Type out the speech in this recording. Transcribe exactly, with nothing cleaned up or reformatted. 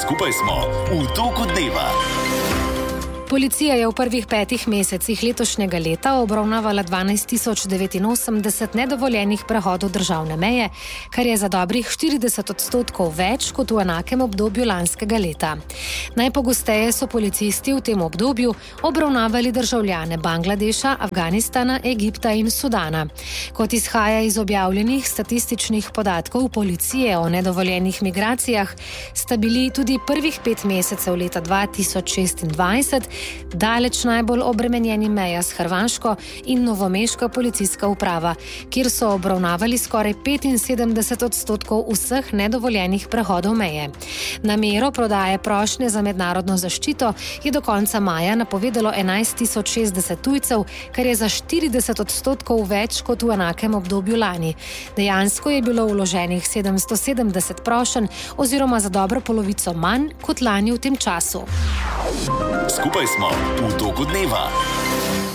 Skupaj smo v toku dneva. Policija je v prvih petih mesecih letošnjega leta obravnavala dvanajst tisoč devetinosemdeset nedovoljenih prehodov državne meje, kar je za dobrih štirideset odstotkov več kot v enakem obdobju lanskega leta. Najpogosteje so policisti v tem obdobju obravnavali državljane Bangladeša, Afganistana, Egipta in Sudana. Kot izhaja iz objavljenih statističnih podatkov policije o nedovoljenih migracijah, sta bili tudi prvih pet mesecev leta dva tisoč šestindvajset daleč najbolj obremenjeni meja s Hrvaško in novomeška policijska uprava, kjer so obravnavali skoraj petinsedemdeset odstotkov vseh nedovoljenih prehodov meje. Namero prodaje prošnje za mednarodno zaščito je do konca maja napovedalo enajst tisoč šestdeset tujcev, kar je za štirideset odstotkov več kot v enakem obdobju lani. Dejansko je bilo vloženih sedemsto sedemdeset prošenj oziroma za dobro polovico manj kot lani v tem času. Skupaj smo v toku dneva.